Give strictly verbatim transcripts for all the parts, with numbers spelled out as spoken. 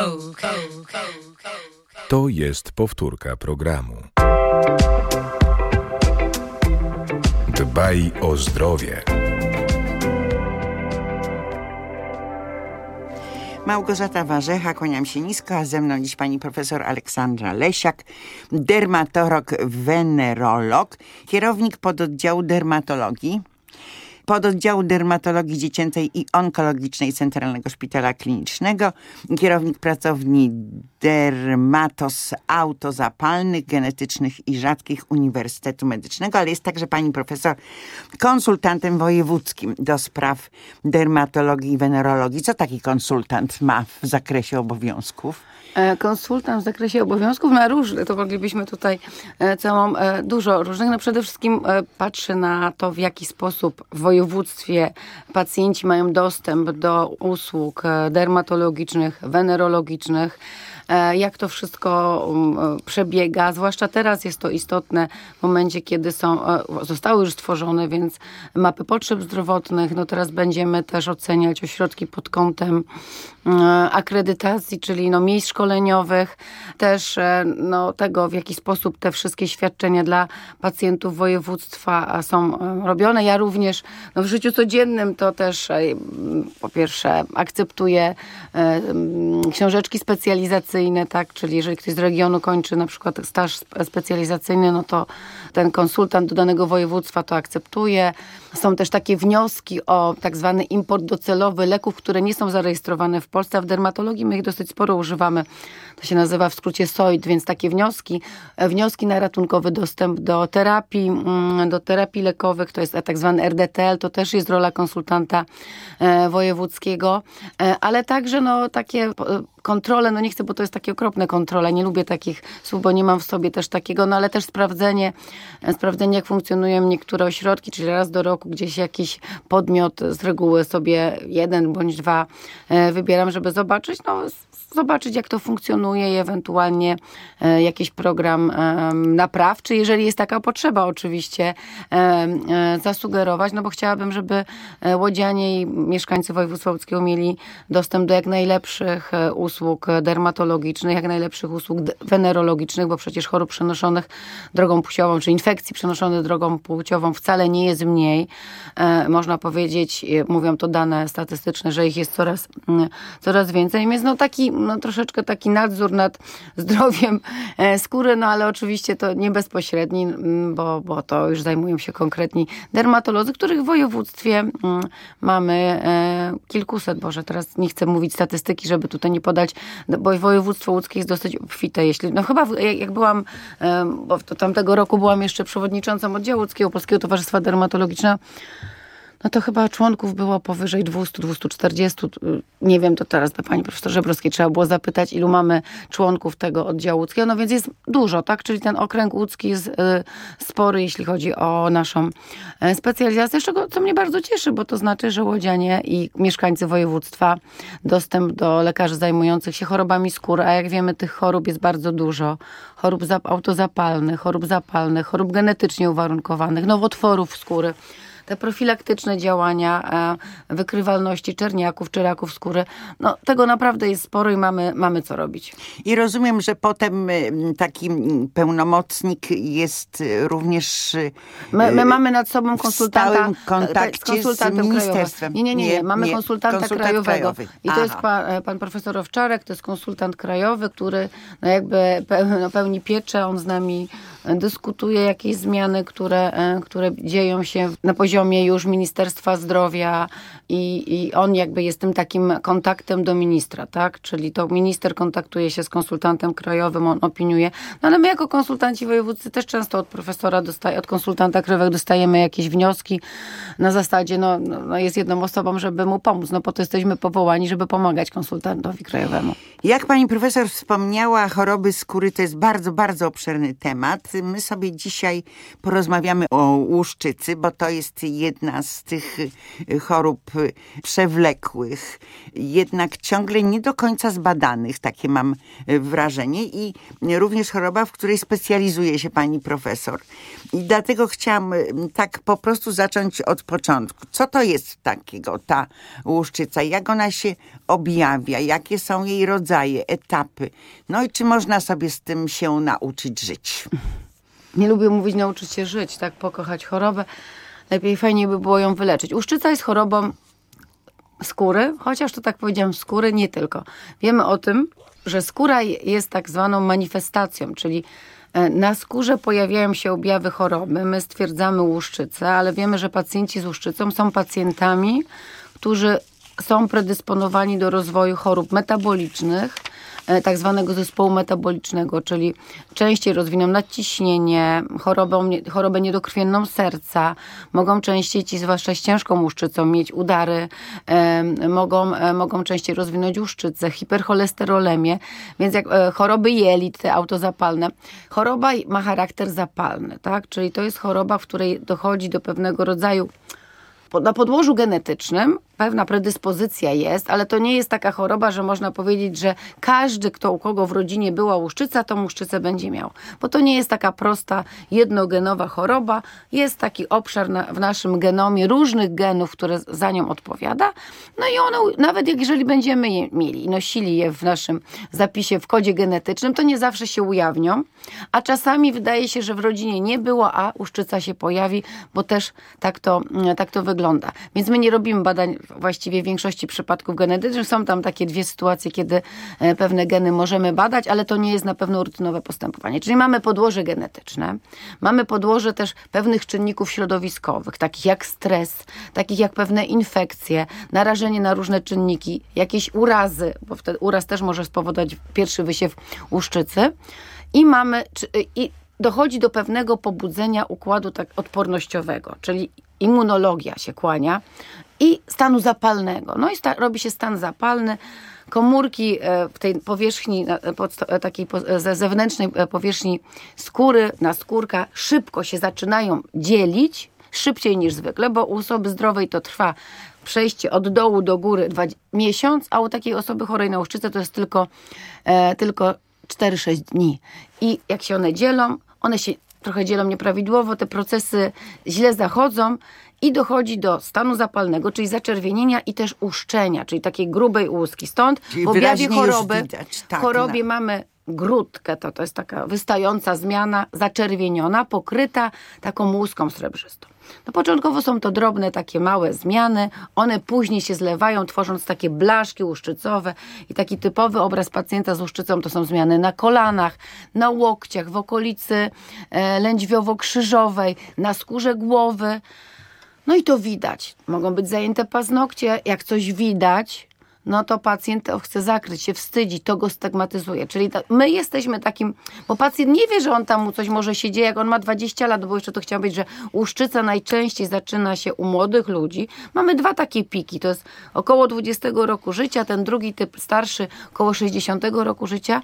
To jest powtórka programu. Dbaj o zdrowie. Małgorzata Warzecha, kłaniam się nisko, a ze mną dziś pani profesor Aleksandra Lesiak, dermatolog-wenerolog, kierownik pododdziału dermatologii, pododdziału dermatologii dziecięcej i onkologicznej Centralnego Szpitala Klinicznego, kierownik pracowni dermatos autozapalnych, genetycznych i rzadkich Uniwersytetu Medycznego, ale jest także pani profesor konsultantem wojewódzkim do spraw dermatologii i wenerologii. Co taki konsultant ma w zakresie obowiązków? Konsultant w zakresie obowiązków ma różne, to moglibyśmy tutaj całą, dużo różnych. No przede wszystkim patrzy na to, w jaki sposób w województwie pacjenci mają dostęp do usług dermatologicznych, wenerologicznych, jak to wszystko przebiega. Zwłaszcza teraz jest to istotne w momencie, kiedy są, zostały już stworzone, więc mapy potrzeb zdrowotnych. No teraz będziemy też oceniać ośrodki pod kątem akredytacji, czyli no miejsc szkoleniowych, też no tego, w jaki sposób te wszystkie świadczenia dla pacjentów województwa są robione. Ja również no w życiu codziennym to też po pierwsze akceptuję książeczki specjalizacyjne, tak, czyli jeżeli ktoś z regionu kończy na przykład staż specjalizacyjny, no to ten konsultant do danego województwa to akceptuje. Są też takie wnioski o tak zwany import docelowy leków, które nie są zarejestrowane w Polsce, a w dermatologii my ich dosyć sporo używamy. To się nazywa w skrócie S O I D, więc takie wnioski, wnioski na ratunkowy dostęp do terapii, do terapii lekowych, to jest tak zwany R D T L, to też jest rola konsultanta wojewódzkiego, ale także no takie kontrole, no nie chcę, bo to jest takie okropne kontrole, nie lubię takich słów, bo nie mam w sobie też takiego, no ale też sprawdzenie, sprawdzenie jak funkcjonują niektóre ośrodki, czyli raz do roku gdzieś jakiś podmiot, z reguły sobie jeden bądź dwa wybieram, żeby zobaczyć, no zobaczyć jak to funkcjonuje i ewentualnie e, jakiś program e, naprawczy, jeżeli jest taka potrzeba oczywiście, e, e, zasugerować, no bo chciałabym, żeby łodzianie i mieszkańcy województwa łódzkiego mieli dostęp do jak najlepszych e, usług dermatologicznych, jak najlepszych usług wenerologicznych, bo przecież chorób przenoszonych drogą płciową, czy infekcji przenoszonych drogą płciową wcale nie jest mniej. E, można powiedzieć, mówią to dane statystyczne, że ich jest coraz, m, coraz więcej, więc no taki no troszeczkę taki nadzór nad zdrowiem skóry, no ale oczywiście to nie bezpośredni, bo, bo to już zajmują się konkretni dermatolodzy, których w województwie mamy kilkuset, Boże, teraz nie chcę mówić statystyki, żeby tutaj nie podać, bo województwo łódzkie jest dosyć obfite, jeśli, no chyba jak byłam, bo to tamtego roku byłam jeszcze przewodniczącą oddziału łódzkiego Polskiego Towarzystwa Dermatologicznego, no to chyba członków było powyżej dwieście do dwustu czterdziestu. Nie wiem, to teraz do pani profesor Żebrowskiej trzeba było zapytać, ilu mamy członków tego oddziału łódzkiego. No więc jest dużo, tak? Czyli ten okręg łódzki jest y, spory, jeśli chodzi o naszą y, specjalizację, z czego co mnie bardzo cieszy, bo to znaczy, że łodzianie i mieszkańcy województwa dostęp do lekarzy zajmujących się chorobami skóry, a jak wiemy, tych chorób jest bardzo dużo. Chorób autozapalnych, chorób zapalnych, chorób genetycznie uwarunkowanych, nowotworów skóry. Te profilaktyczne działania wykrywalności czerniaków czy raków skóry, no tego naprawdę jest sporo i mamy, mamy co robić. I rozumiem, że potem taki pełnomocnik jest również My, my mamy nad sobą konsultanta, w stałym kontakcie z, z ministerstwem. Nie, nie, nie, nie. Mamy nie, konsultanta konsultant krajowego. krajowy. I to jest pan, pan profesor Owczarek, to jest konsultant krajowy, który no jakby pełni, no pełni pieczę, on z nami dyskutuje jakieś zmiany, które, które dzieją się na poziomie już Ministerstwa Zdrowia i, i on jakby jest tym takim kontaktem do ministra, tak? Czyli to minister kontaktuje się z konsultantem krajowym, on opiniuje. No ale my jako konsultanci wojewódzcy też często od profesora, dostaje, od konsultanta krajowego dostajemy jakieś wnioski na zasadzie, no, no jest jedną osobą, żeby mu pomóc. No po to jesteśmy powołani, żeby pomagać konsultantowi krajowemu. Jak pani profesor wspomniała, choroby skóry to jest bardzo, bardzo obszerny temat. My sobie dzisiaj porozmawiamy o łuszczycy, bo to jest jedna z tych chorób przewlekłych, jednak ciągle nie do końca zbadanych, takie mam wrażenie, i również choroba, w której specjalizuje się pani profesor. I dlatego chciałam tak po prostu zacząć od początku. Co to jest takiego ta łuszczyca? Jak ona się objawia? Jakie są jej rodzaje? rodzaje, etapy. No i czy można sobie z tym się nauczyć żyć? Nie lubię mówić nauczyć się żyć, tak? Pokochać chorobę. Lepiej, fajniej by było ją wyleczyć. Uszczyca jest chorobą skóry, chociaż to tak powiedziałam, skóry nie tylko. Wiemy o tym, że skóra jest tak zwaną manifestacją, czyli na skórze pojawiają się objawy choroby. My stwierdzamy łuszczycę, ale wiemy, że pacjenci z łuszczycą są pacjentami, którzy są predysponowani do rozwoju chorób metabolicznych, tak zwanego zespołu metabolicznego, czyli częściej rozwiną nadciśnienie, chorobą, chorobę niedokrwienną serca, mogą częściej, ci zwłaszcza z ciężką łuszczycą, mieć udary, e, mogą, e, mogą częściej rozwinąć łuszczycę, hipercholesterolemię, więc jak e, choroby jelit, te autozapalne. Choroba ma charakter zapalny, tak? Czyli to jest choroba, w której dochodzi do pewnego rodzaju, na podłożu genetycznym pewna predyspozycja jest, ale to nie jest taka choroba, że można powiedzieć, że każdy, kto u kogo w rodzinie była łuszczyca, tą łuszczycę będzie miał. Bo to nie jest taka prosta, jednogenowa choroba. Jest taki obszar na, w naszym genomie różnych genów, które za nią odpowiada. No i one, nawet jeżeli będziemy je mieli i nosili je w naszym zapisie, w kodzie genetycznym, to nie zawsze się ujawnią. A czasami wydaje się, że w rodzinie nie było, a łuszczyca się pojawi, bo też tak to, tak to wygląda. Więc my nie robimy badań właściwie w większości przypadków genetycznych. Są tam takie dwie sytuacje, kiedy pewne geny możemy badać, ale to nie jest na pewno rutynowe postępowanie. Czyli mamy podłoże genetyczne, mamy podłoże też pewnych czynników środowiskowych, takich jak stres, takich jak pewne infekcje, narażenie na różne czynniki, jakieś urazy, bo wtedy uraz też może spowodować pierwszy wysiew łuszczycy. I mamy, i dochodzi do pewnego pobudzenia układu tak odpornościowego, czyli immunologia się kłania i stanu zapalnego. No i sta- robi się stan zapalny. Komórki w tej powierzchni, takiej zewnętrznej powierzchni skóry, naskórka szybko się zaczynają dzielić, szybciej niż zwykle, bo u osoby zdrowej to trwa przejście od dołu do góry miesiąc, a u takiej osoby chorej na łuszczycę to jest tylko, e, tylko cztery sześć dni. I jak się one dzielą, one się trochę dzielą nieprawidłowo, te procesy źle zachodzą i dochodzi do stanu zapalnego, czyli zaczerwienienia i też uszczenia, czyli takiej grubej łuski. Stąd czyli w objawie choroby, widać, tak, w chorobie no. mamy grudkę, to, to jest taka wystająca zmiana, zaczerwieniona, pokryta taką łuską srebrzystą. No początkowo są to drobne, takie małe zmiany, one później się zlewają, tworząc takie blaszki łuszczycowe i taki typowy obraz pacjenta z łuszczycą to są zmiany na kolanach, na łokciach, w okolicy e, lędźwiowo-krzyżowej, na skórze głowy. No i to widać. Mogą być zajęte paznokcie, jak coś widać, no to pacjent chce zakryć się, wstydzi, to go stygmatyzuje. Czyli ta, my jesteśmy takim, bo pacjent nie wie, że on tam mu coś może się dzieje, jak on ma dwadzieścia lat, bo jeszcze to chciałam powiedzieć, że łuszczyca najczęściej zaczyna się u młodych ludzi. Mamy dwa takie piki, to jest około dwudziestego roku życia, ten drugi typ starszy około sześćdziesiątego roku życia.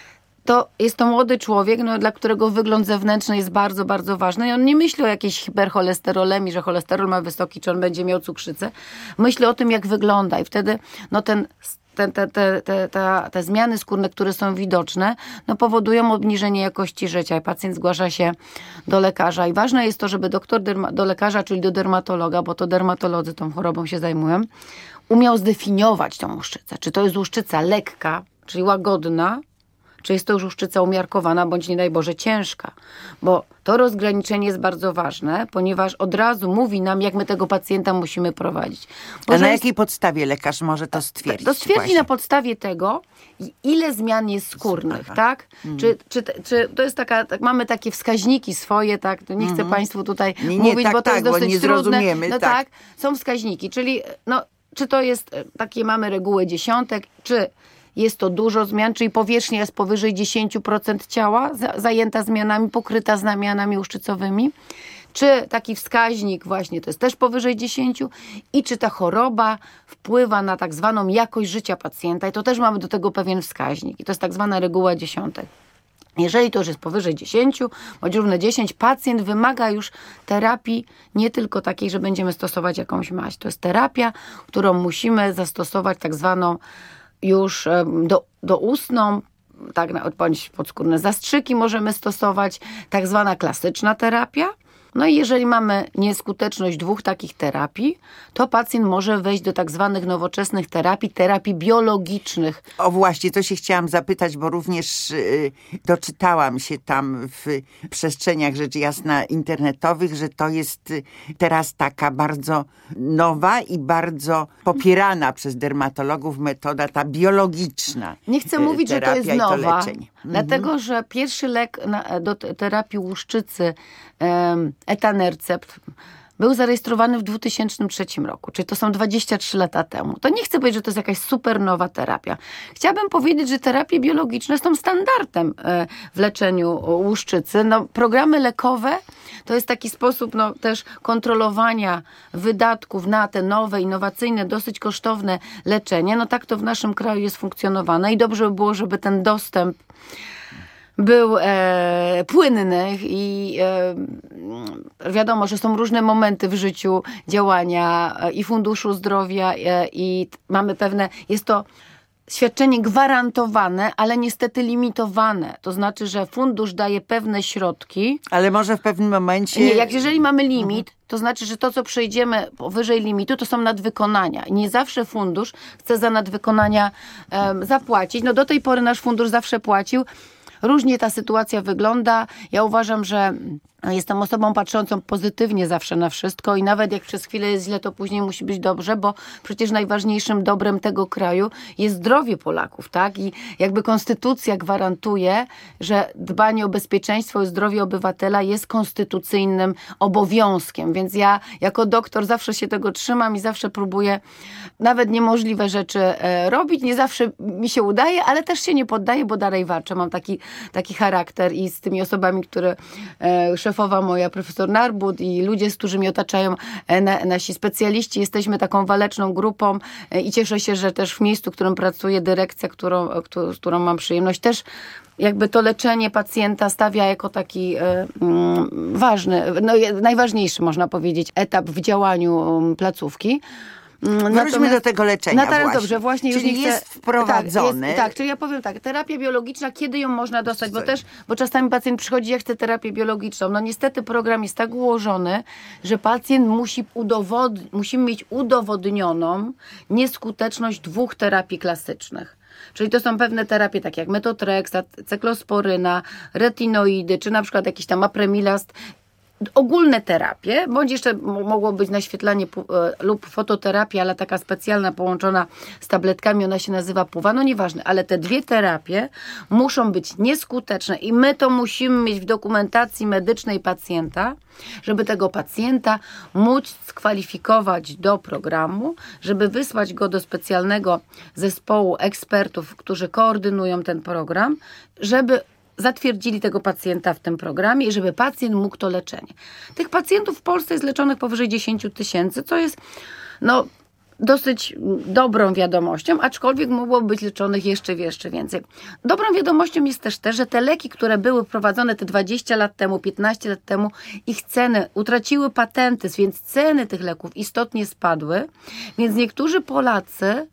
To jest to młody człowiek, no, dla którego wygląd zewnętrzny jest bardzo, bardzo ważny. I on nie myśli o jakiejś hipercholesterolemii, że cholesterol ma wysoki, czy on będzie miał cukrzycę. Myśli o tym, jak wygląda. I wtedy no, ten, te, te, te, te, te, te zmiany skórne, które są widoczne, no, powodują obniżenie jakości życia. I pacjent zgłasza się do lekarza. I ważne jest to, żeby doktor derma- do lekarza, czyli do dermatologa, bo to dermatolodzy tą chorobą się zajmują, umiał zdefiniować tą łuszczycę. Czy to jest łuszczyca lekka, czyli łagodna, czy jest to już łuszczyca umiarkowana, bądź nie daj Boże ciężka. Bo to rozgraniczenie jest bardzo ważne, ponieważ od razu mówi nam, jak my tego pacjenta musimy prowadzić. Bo A na jest... jakiej podstawie lekarz może to stwierdzić? To stwierdzi właśnie? na podstawie tego, ile zmian jest skórnych, Aha. tak? Mm. Czy, czy, czy to jest taka, tak, mamy takie wskaźniki swoje, tak? To nie chcę Mhm. Państwu tutaj Nie, nie, mówić, tak, bo to tak, jest bo dosyć nie trudne. zrozumiemy, No tak. tak, są wskaźniki, czyli no, czy to jest, takie mamy reguły dziesiątek, czy jest to dużo zmian, czyli powierzchnia jest powyżej dziesięć procent ciała zajęta zmianami, pokryta zmianami łuszczycowymi. Czy taki wskaźnik właśnie to jest też powyżej dziesięć i czy ta choroba wpływa na tak zwaną jakość życia pacjenta i to też mamy do tego pewien wskaźnik i to jest tak zwana reguła dziesiątek. Jeżeli to już jest powyżej dziesięć, bądź równe dziesięć, pacjent wymaga już terapii nie tylko takiej, że będziemy stosować jakąś maść. To jest terapia, którą musimy zastosować tak zwaną już do, doustną, tak, bądź podskórne zastrzyki możemy stosować, tak zwana klasyczna terapia. No i jeżeli mamy nieskuteczność dwóch takich terapii, to pacjent może wejść do tak zwanych nowoczesnych terapii, terapii biologicznych. O właśnie, to się chciałam zapytać, bo również y, doczytałam się tam w przestrzeniach rzecz jasna internetowych, że to jest y, teraz taka bardzo nowa i bardzo popierana przez dermatologów metoda ta biologiczna. Nie chcę mówić, że to jest terapia i to nowa, leczenie. dlatego Mhm. że pierwszy lek na, do t- terapii łuszczycy, um, etanercept, był zarejestrowany w dwa tysiące trzecim roku, czyli to są dwadzieścia trzy lata temu. To nie chcę powiedzieć, że to jest jakaś super nowa terapia. Chciałabym powiedzieć, że terapie biologiczne są standardem e, w leczeniu łuszczycy. No, programy lekowe to jest taki sposób no, też kontrolowania wydatków na te nowe, innowacyjne, dosyć kosztowne leczenie. No tak to w naszym kraju jest funkcjonowane i dobrze by było, żeby ten dostęp był e, płynny i e, wiadomo, że są różne momenty w życiu działania e, i Funduszu Zdrowia e, i mamy pewne, jest to świadczenie gwarantowane, ale niestety limitowane. To znaczy, że fundusz daje pewne środki. Ale może w pewnym momencie... Nie, jak jeżeli mamy limit, to znaczy, że to, co przejdziemy powyżej limitu, to są nadwykonania. I nie zawsze fundusz chce za nadwykonania um, zapłacić. No do tej pory nasz fundusz zawsze płacił. Różnie ta sytuacja wygląda. Ja uważam, że jestem osobą patrzącą pozytywnie zawsze na wszystko i nawet jak przez chwilę jest źle, to później musi być dobrze, bo przecież najważniejszym dobrem tego kraju jest zdrowie Polaków, tak? I jakby konstytucja gwarantuje, że dbanie o bezpieczeństwo i zdrowie obywatela jest konstytucyjnym obowiązkiem, więc ja jako doktor zawsze się tego trzymam i zawsze próbuję nawet niemożliwe rzeczy e, robić. Nie zawsze mi się udaje, ale też się nie poddaję, bo dalej walczę. Mam taki, taki charakter i z tymi osobami, które e, szefowa moja, profesor Narbut i ludzie, z którymi otaczają na, nasi specjaliści. Jesteśmy taką waleczną grupą i cieszę się, że też w miejscu, w którym pracuję, dyrekcja, którą, z którą mam przyjemność, też jakby to leczenie pacjenta stawia jako taki e, mm, ważny, no, najważniejszy można powiedzieć etap w działaniu placówki. Wróćmy do tego leczenia no teraz właśnie. dobrze, właśnie czyli już nie jest chcę, wprowadzony. Tak, jest, tak, czyli ja powiem tak, terapia biologiczna, kiedy ją można dostać, bo też, bo czasami pacjent przychodzi, ja chcę terapię biologiczną. No niestety program jest tak ułożony, że pacjent musi udowodnić, musimy mieć udowodnioną nieskuteczność dwóch terapii klasycznych. Czyli to są pewne terapie takie jak metotrexat, cyklosporyna, retinoidy, czy na przykład jakiś tam apremilast, ogólne terapie, bądź jeszcze mogło być naświetlanie lub fototerapia, ale taka specjalna połączona z tabletkami, ona się nazywa puwa, no nieważne, ale te dwie terapie muszą być nieskuteczne i my to musimy mieć w dokumentacji medycznej pacjenta, żeby tego pacjenta móc skwalifikować do programu, żeby wysłać go do specjalnego zespołu ekspertów, którzy koordynują ten program, żeby zatwierdzili tego pacjenta w tym programie i żeby pacjent mógł to leczenie. Tych pacjentów w Polsce jest leczonych powyżej dziesięć tysięcy, co jest no, dosyć dobrą wiadomością, aczkolwiek mogłoby być leczonych jeszcze, jeszcze więcej. Dobrą wiadomością jest też to, że te leki, które były wprowadzone te dwadzieścia lat temu, piętnaście lat temu, ich ceny utraciły patenty, więc ceny tych leków istotnie spadły, więc niektórzy Polacy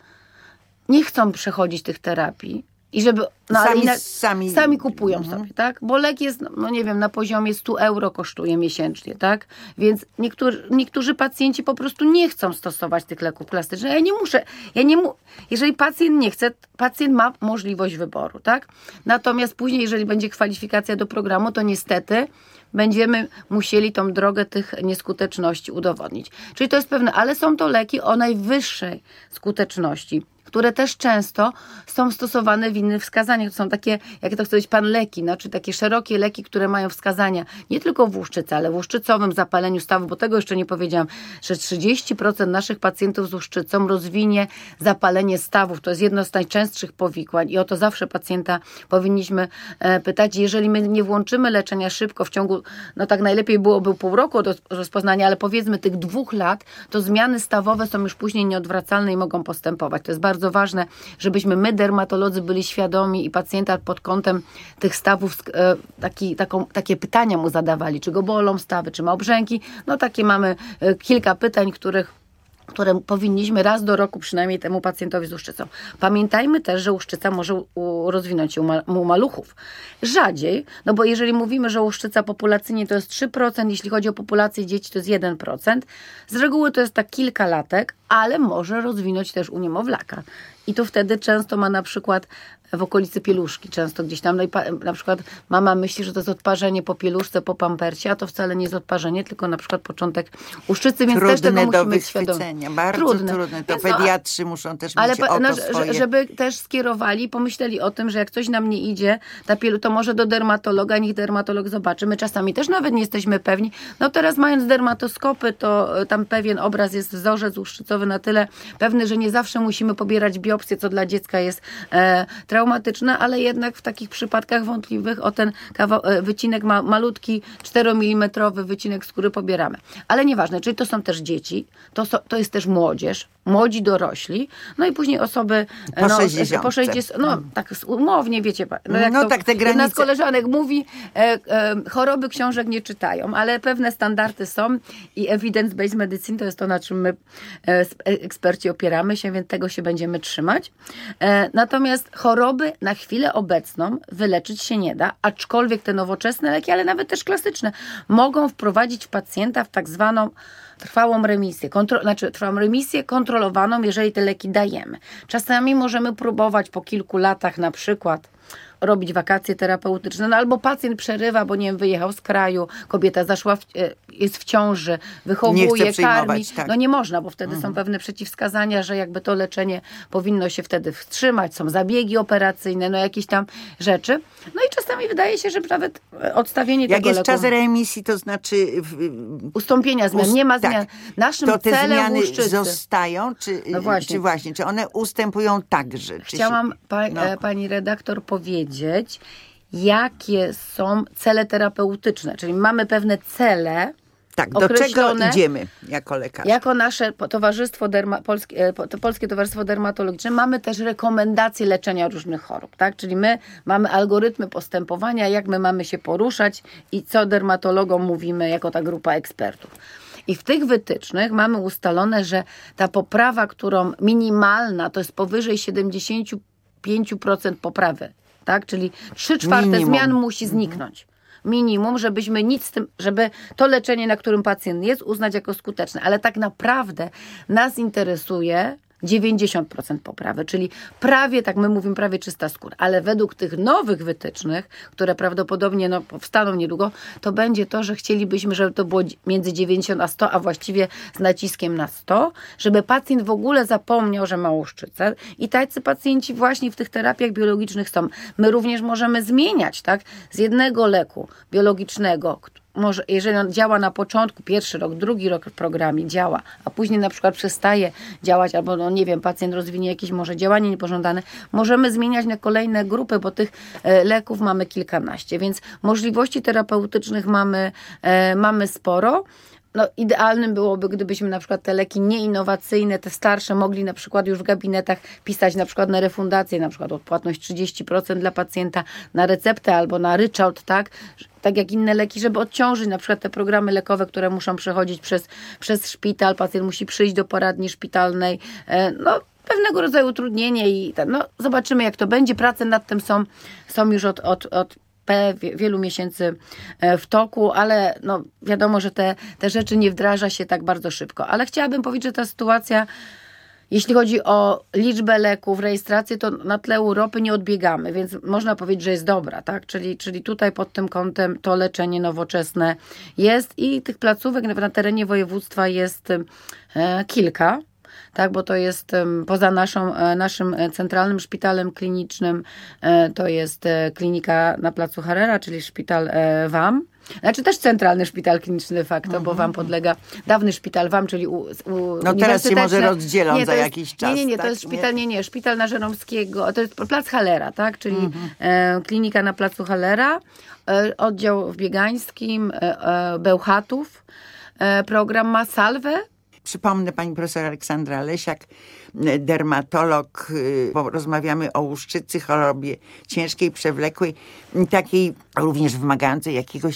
nie chcą przechodzić tych terapii. I żeby, no, sami, ale na, sami, sami kupują mhm. sobie, tak? Bo lek jest, no nie wiem, na poziomie sto euro kosztuje miesięcznie, tak? Więc niektórzy, niektórzy pacjenci po prostu nie chcą stosować tych leków klasycznych. Ja nie muszę, ja nie mu, jeżeli pacjent nie chce, pacjent ma możliwość wyboru, tak? Natomiast później, jeżeli będzie kwalifikacja do programu, to niestety będziemy musieli tą drogę tych nieskuteczności udowodnić. Czyli to jest pewne, ale są to leki o najwyższej skuteczności, które też często są stosowane w innych wskazaniach. To są takie, jak to chce być pan leki, no, czy takie szerokie leki, które mają wskazania nie tylko w łuszczycy, ale w łuszczycowym zapaleniu stawu, bo tego jeszcze nie powiedziałam, że trzydzieści procent naszych pacjentów z łuszczycą rozwinie zapalenie stawów. To jest jedno z najczęstszych powikłań i o to zawsze pacjenta powinniśmy e, pytać. Jeżeli my nie włączymy leczenia szybko, w ciągu, no tak najlepiej byłoby pół roku do rozpoznania, ale powiedzmy tych dwóch lat, to zmiany stawowe są już później nieodwracalne i mogą postępować. To jest bardzo bardzo ważne, żebyśmy my, dermatolodzy, byli świadomi i pacjenta pod kątem tych stawów e, taki, taką, takie pytania mu zadawali, czy go bolą stawy, czy ma obrzęki. No takie mamy e, kilka pytań, których które powinniśmy raz do roku przynajmniej temu pacjentowi z łuszczycą. Pamiętajmy też, że łuszczyca może u, rozwinąć się u, ma, u maluchów. Rzadziej, no bo jeżeli mówimy, że łuszczyca populacyjnie to jest trzy procent, jeśli chodzi o populację dzieci to jest jeden procent. Z reguły to jest tak kilka latek, ale może rozwinąć też u niemowlaka. I to wtedy często ma na przykład w okolicy pieluszki, często gdzieś tam, no i pa, na przykład mama myśli, że to jest odparzenie po pieluszce, po pampercie, a to wcale nie jest odparzenie, tylko na przykład początek łuszczycy, więc trudne też tego musimy do być świadomi. wychwycenia, bardzo trudne. trudne. To Więc pediatrzy no, muszą też ale mieć oko no, swoje. Żeby też skierowali, pomyśleli o tym, że jak coś nam nie idzie, ta pielu, to może do dermatologa, niech dermatolog zobaczy. My czasami też nawet nie jesteśmy pewni. No teraz mając dermatoskopy, to tam pewien obraz jest, wzorzec łuszczycowy na tyle pewny, że nie zawsze musimy pobierać biopsję, co dla dziecka jest e, traumatyczne, ale jednak w takich przypadkach wątpliwych o ten kawał, e, wycinek ma, malutki, czteromilimetrowy wycinek skóry pobieramy. Ale nieważne, czyli to są też dzieci, to, so, to jest też młodzież, młodzi dorośli, no i później osoby po no, sześćdziesiątce. po sześćdziesiątce, no tak umownie, wiecie, no, jak no to tak te granice. Jedna z koleżanek mówi, e, e, choroby książek nie czytają, ale pewne standardy są i evidence-based medicine to jest to, na czym my e, eksperci opieramy się, więc tego się będziemy trzymać. E, natomiast choroby na chwilę obecną wyleczyć się nie da, aczkolwiek te nowoczesne leki, ale nawet też klasyczne, mogą wprowadzić pacjenta w tak zwaną trwałą remisję, kontro, znaczy trwałą remisję kontrolowaną, jeżeli te leki dajemy. Czasami możemy próbować po kilku latach na przykład robić wakacje terapeutyczne, no albo pacjent przerywa, bo nie wiem, wyjechał z kraju, kobieta zaszła, w, jest w ciąży, wychowuje, karmi. Tak. No nie można, bo wtedy mhm. są pewne przeciwwskazania, że jakby to leczenie powinno się wtedy wstrzymać, są zabiegi operacyjne, no jakieś tam rzeczy. No i czasami wydaje się, że nawet odstawienie Jak tego jest leku... czas remisji, to znaczy... W, ustąpienia zmian, ust, nie ma tak. zmian. Naszym to te celem zmiany łuszczycy... zostają, czy, no właśnie. czy właśnie, czy one ustępują także? Chciałam się, pa, no. pani redaktor powiedzieć, jakie są cele terapeutyczne, czyli mamy pewne cele. Tak, do czego idziemy jako lekarze? Jako nasze towarzystwo derma, polskie, Polskie Towarzystwo Dermatologiczne mamy też rekomendacje leczenia różnych chorób, tak? Czyli my mamy algorytmy postępowania, jak my mamy się poruszać i co dermatologom mówimy jako ta grupa ekspertów. I w tych wytycznych mamy ustalone, że ta poprawa, którą minimalna, to jest powyżej siedemdziesiąt pięć procent poprawy, tak? Czyli trzy czwarte Minimum. zmian musi zniknąć. Minimum, żebyśmy nic z tym, żeby to leczenie, na którym pacjent jest, uznać jako skuteczne. Ale tak naprawdę nas interesuje dziewięćdziesiąt procent poprawy, czyli prawie, tak my mówimy, prawie czysta skóra. Ale według tych nowych wytycznych, które prawdopodobnie no, powstaną niedługo, to będzie to, że chcielibyśmy, żeby to było między dziewięćdziesiąt a sto, a właściwie z naciskiem na sto, żeby pacjent w ogóle zapomniał, że ma łuszczycę. I tacy pacjenci właśnie w tych terapiach biologicznych są. My również możemy zmieniać, tak, z jednego leku biologicznego, może, jeżeli on działa na początku, pierwszy rok, drugi rok w programie działa, a później na przykład przestaje działać, albo no nie wiem, pacjent rozwinie jakieś może działanie niepożądane, możemy zmieniać na kolejne grupy, bo tych e, leków mamy kilkanaście, więc możliwości terapeutycznych mamy, e, mamy sporo. No, idealnym byłoby, gdybyśmy na przykład te leki nieinnowacyjne, te starsze, mogli na przykład już w gabinetach pisać na przykład na refundację, na przykład odpłatność trzydzieści procent dla pacjenta na receptę albo na ryczałt, tak? Tak jak inne leki, żeby odciążyć na przykład te programy lekowe, które muszą przechodzić przez, przez szpital, pacjent musi przyjść do poradni szpitalnej, no pewnego rodzaju utrudnienie i ten, no zobaczymy jak to będzie. Prace nad tym są, są już od, od, od wielu miesięcy w toku, ale no wiadomo, że te, te rzeczy nie wdraża się tak bardzo szybko. Ale chciałabym powiedzieć, że ta sytuacja, jeśli chodzi o liczbę leków, rejestrację, to na tle Europy nie odbiegamy, więc można powiedzieć, że jest dobra, tak? Czyli, czyli tutaj pod tym kątem to leczenie nowoczesne jest i tych placówek na terenie województwa jest e, kilka. Tak, bo to jest poza naszą, naszym centralnym szpitalem klinicznym, to jest klinika na placu Harrera, czyli szpital W A M. Znaczy też centralny szpital kliniczny de facto, mm-hmm. bo W A M podlega dawny szpital W A M, czyli u, u No teraz się może rozdzielą nie, za jest, jakiś czas. Nie, nie, nie, tak? to jest szpital, nie, nie, szpital na Żeromskiego, to jest plac Hallera, tak, czyli mm-hmm. e, klinika na placu Hallera, e, oddział w Biegańskim, e, e, Bełchatów, e, program ma salwę. Przypomnę, pani profesor Aleksandra Lesiak, dermatolog, bo rozmawiamy o łuszczycy, chorobie ciężkiej, przewlekłej, takiej również wymagającej jakiegoś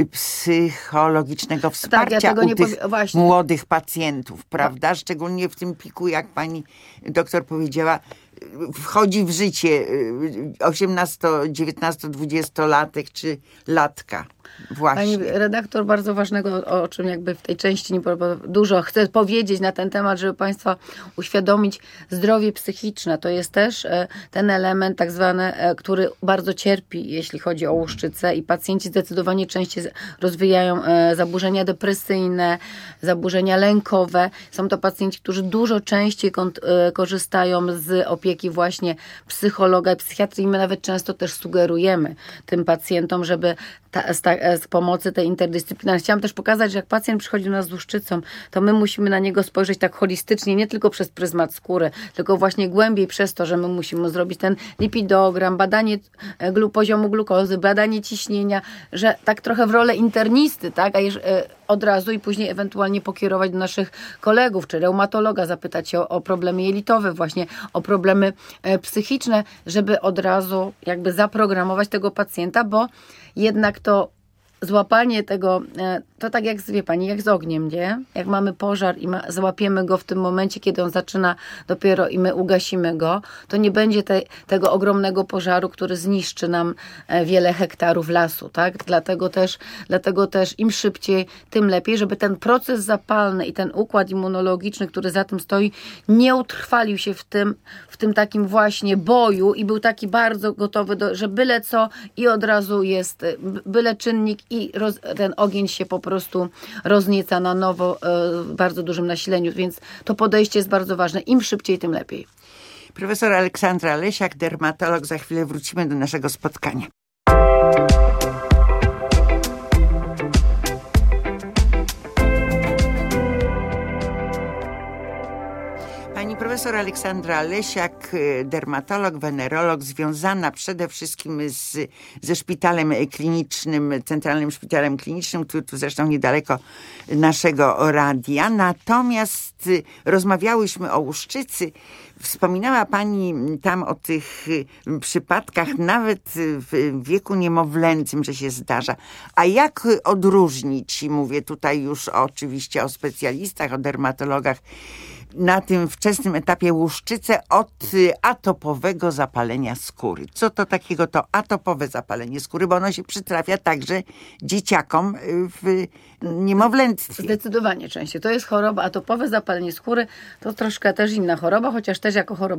psychologicznego wsparcia tak, ja tego u nie tych powie... Właśnie. młodych pacjentów, prawda? Szczególnie w tym piku, jak pani doktor powiedziała, wchodzi w życie osiemnasto, dziewiętnasto, dwudziestolatek czy latka. Właśnie. Pani redaktor, bardzo ważnego, o czym jakby w tej części nie dużo chcę powiedzieć na ten temat, żeby Państwa uświadomić, zdrowie psychiczne to jest też ten element tak zwany, który bardzo cierpi, jeśli chodzi o łuszczycę, i pacjenci zdecydowanie częściej rozwijają zaburzenia depresyjne, zaburzenia lękowe. Są to pacjenci, którzy dużo częściej korzystają z opieki właśnie psychologa i psychiatry i my nawet często też sugerujemy tym pacjentom, żeby ta, z, ta, z pomocy tej interdyscyplinarnej. Chciałam też pokazać, że jak pacjent przychodzi do nas z łuszczycą, to my musimy na niego spojrzeć tak holistycznie, nie tylko przez pryzmat skóry, tylko właśnie głębiej przez to, że my musimy zrobić ten lipidogram, badanie glu, poziomu glukozy, badanie ciśnienia, że tak trochę w rolę internisty, tak, a jeż, od razu i później ewentualnie pokierować do naszych kolegów, czy reumatologa, zapytać się o, o problemy jelitowe, właśnie o problemy e, psychiczne, żeby od razu jakby zaprogramować tego pacjenta, bo jednak to złapanie tego, to tak jak, wie pani, jak z ogniem, nie? Jak mamy pożar i ma, złapiemy go w tym momencie, kiedy on zaczyna dopiero i my ugasimy go, to nie będzie te, tego ogromnego pożaru, który zniszczy nam wiele hektarów lasu, tak? Dlatego też, dlatego też im szybciej, tym lepiej, żeby ten proces zapalny i ten układ immunologiczny, który za tym stoi, nie utrwalił się w tym, w tym takim właśnie boju i był taki bardzo gotowy, do, że byle co i od razu jest, byle czynnik i roz, ten ogień się po prostu roznieca na nowo w bardzo dużym nasileniu, więc to podejście jest bardzo ważne. Im szybciej, tym lepiej. Profesor Aleksandra Lesiak, dermatolog. Za chwilę wrócimy do naszego spotkania. Pani profesor Aleksandra Lesiak, dermatolog, wenerolog, związana przede wszystkim z, ze szpitalem klinicznym, Centralnym Szpitalem Klinicznym, który tu zresztą niedaleko naszego radia. Natomiast rozmawiałyśmy o łuszczycy. Wspominała pani tam o tych przypadkach nawet w wieku niemowlęcym, że się zdarza. A jak odróżnić, mówię tutaj już oczywiście o specjalistach, o dermatologach, na tym wczesnym etapie łuszczycę od atopowego zapalenia skóry? Co to takiego to atopowe zapalenie skóry? Bo ono się przytrafia także dzieciakom w niemowlęctwie. Zdecydowanie częściej. To jest choroba, atopowe zapalenie skóry to troszkę też inna choroba, chociaż też jako choroba